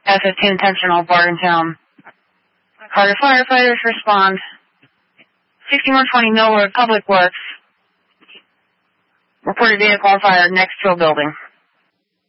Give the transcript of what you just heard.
F-15 intentional, Bartontown. Carter firefighters respond. 6120 Millwood Public Works. Reported vehicle on fire next to a building.